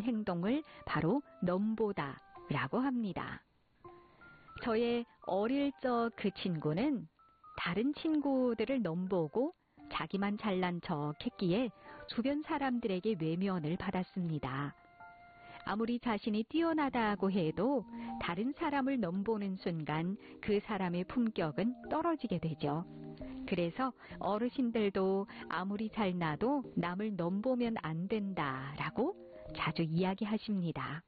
행동을 바로 넘보다라고 합니다. 저의 어릴 적 그 친구는 다른 친구들을 넘보고 자기만 잘난 척 했기에 주변 사람들에게 외면을 받았습니다. 아무리 자신이 뛰어나다고 해도 다른 사람을 넘보는 순간 그 사람의 품격은 떨어지게 되죠. 그래서 어르신들도 아무리 잘나도 남을 넘보면 안 된다라고 자주 이야기하십니다.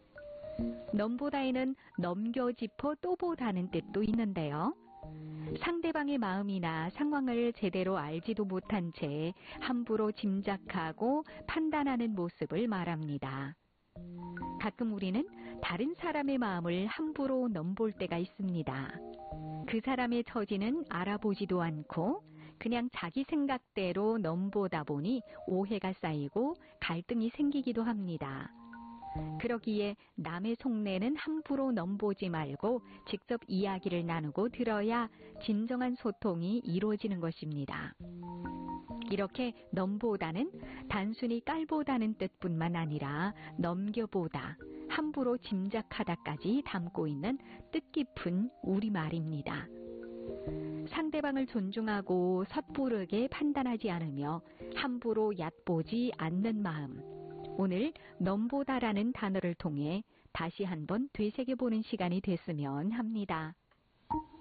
넘보다에는 넘겨짚어 또 보다는 뜻도 있는데요. 상대방의 마음이나 상황을 제대로 알지도 못한 채 함부로 짐작하고 판단하는 모습을 말합니다. 가끔 우리는 다른 사람의 마음을 함부로 넘볼 때가 있습니다. 그 사람의 처지는 알아보지도 않고 그냥 자기 생각대로 넘보다 보니 오해가 쌓이고 갈등이 생기기도 합니다. 그러기에 남의 속내는 함부로 넘보지 말고 직접 이야기를 나누고 들어야 진정한 소통이 이루어지는 것입니다. 이렇게 넘보다는 단순히 깔보다는 뜻뿐만 아니라 넘겨보다, 함부로 짐작하다까지 담고 있는 뜻깊은 우리말입니다. 상대방을 존중하고 섣부르게 판단하지 않으며 함부로 얕보지 않는 마음. 오늘 넘보다라는 단어를 통해 다시 한번 되새겨보는 시간이 됐으면 합니다.